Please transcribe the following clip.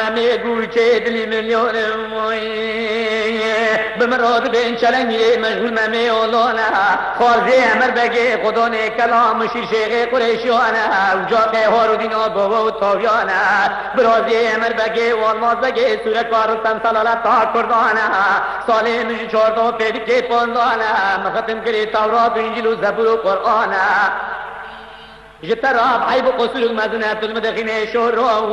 ممه گوچه دلی میلیون بمراد بین چلنگی مشغول ممه اولانا خارجه امر بگه خدا نه کلام شیشه قریشیانه و جاقه هارودین و بابا و تاویانه برازی امر بگه والماز بگه سوره کارستان سلالت تا کردانه ساله مجی چارتا پیدی که پاندانه مختم کری تورات و انجیل و زبور و قرآنه جتراب عیب و قصور المدنة المدخنة شروع